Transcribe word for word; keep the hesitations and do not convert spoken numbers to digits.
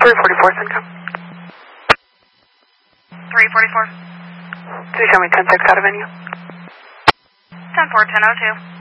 three forty-four, Simcoe. three forty-four. Can you show me ten six out of venue? ten four, ten oh two.